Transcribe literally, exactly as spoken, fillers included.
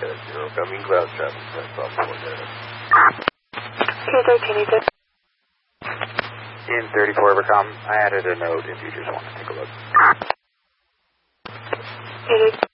zero, coming ground traffic, that's all for there. K thirteen, is it? In thirty-four Evercom, I added a note if you just want to take a look. It is.